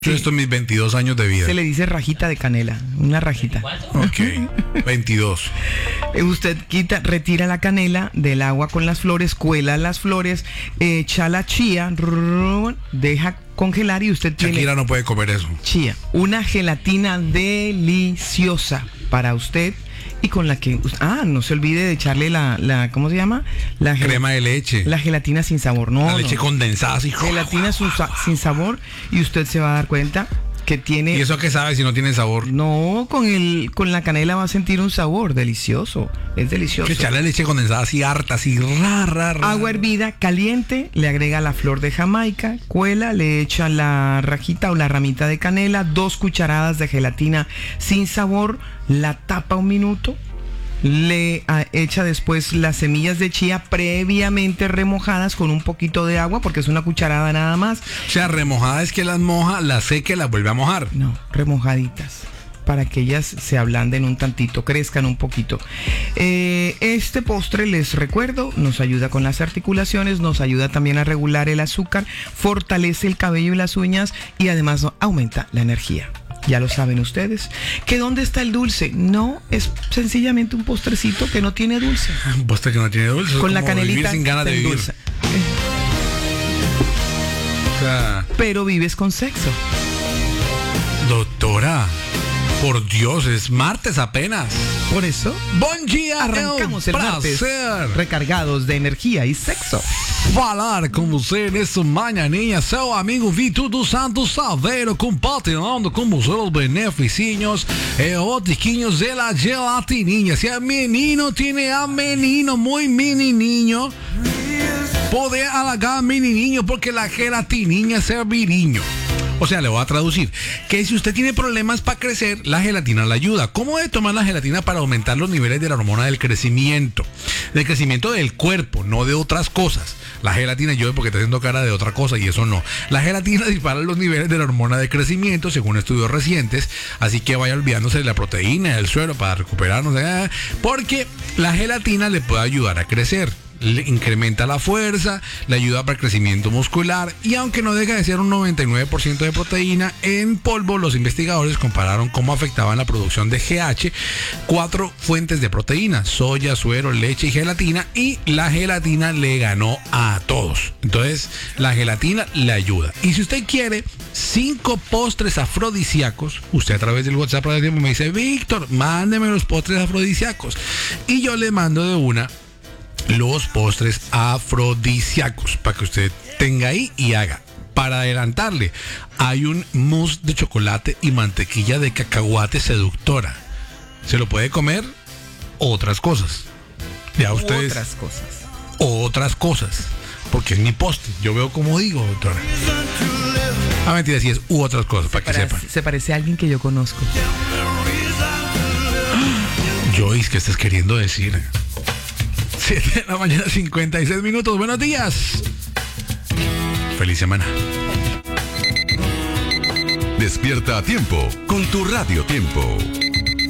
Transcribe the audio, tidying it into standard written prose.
Yo esto en mis 22 años de vida. Se le dice rajita de canela, una rajita. Ok, 22. Usted retira la canela del agua con las flores, cuela las flores, echa la chía, deja congelar y usted tiene... Shakira no puede comer eso. Chía, una gelatina deliciosa para usted y con la que... no se olvide de echarle la ¿cómo se llama? La crema de leche. La gelatina sin sabor, no. La leche condensada, así. Gelatina sin sabor y usted se va a dar cuenta que tiene... ¿Y eso qué sabe si no tiene sabor? No, con la canela va a sentir un sabor delicioso. Es delicioso. Que echarle leche condensada así harta, así Agua hervida, caliente, le agrega la flor de Jamaica, cuela, le echa la rajita o la ramita de canela, 2 cucharadas de gelatina sin sabor, la tapa un minuto, le echa después las semillas de chía previamente remojadas con un poquito de agua, porque es una cucharada nada más. O sea, remojada es que las moja, las seca y las vuelve a mojar. No, remojaditas, para que ellas se ablanden un tantito, crezcan un poquito. Este postre, les recuerdo, nos ayuda con las articulaciones, nos ayuda también a regular el azúcar, fortalece el cabello y las uñas y además aumenta la energía. Ya lo saben ustedes. ¿Que dónde está el dulce? No, es sencillamente un postrecito que no tiene dulce. Un postre que no tiene dulce. Con la canelita sin ganas de vivir. O sea, pero vives con sexo. Doctora, por Dios, es martes apenas. Por eso, buen día, arrancamos el martes recargados de energía y sexo. Falar com você nessa manhãinha, seu amigo Vitor dos Santos Saveiro, compartilhando com você os benefícios eróticos de la gelatininha. Si el menino tiene a menino muy menininho, puede halagar a menininho porque la gelatininha es serviriño. O sea, le voy a traducir que si usted tiene problemas para crecer, la gelatina le ayuda. ¿Cómo debe tomar la gelatina para aumentar los niveles de la hormona del crecimiento? Del crecimiento del cuerpo, no de otras cosas. La gelatina ayuda porque está haciendo cara de otra cosa y eso no. La gelatina dispara los niveles de la hormona de crecimiento según estudios recientes, así que vaya olvidándose de la proteína, del suero para recuperarnos, porque la gelatina le puede ayudar a crecer. Le incrementa la fuerza, le ayuda para el crecimiento muscular y aunque no deja de ser un 99% de proteína en polvo, los investigadores compararon cómo afectaban la producción de GH, 4 fuentes de proteína, soya, suero, leche y gelatina, y la gelatina le ganó a todos. Entonces, la gelatina le ayuda. Y si usted quiere 5 postres afrodisíacos, usted a través del WhatsApp me dice, Víctor, mándeme los postres afrodisíacos y yo le mando de una los postres afrodisíacos para que usted tenga ahí y haga. Para adelantarle, hay un mousse de chocolate y mantequilla de cacahuate seductora. Se lo puede comer otras cosas. Ya ustedes. Otras cosas. Porque es mi postre. Yo veo como digo, doctora. Mentira, sí es otras cosas, para que sepan. Se parece a alguien que yo conozco. Joyce, ¿qué estás queriendo decir? 7 de la mañana, 56 minutos. Buenos días. Feliz semana. Despierta a tiempo con tu Radio Tiempo.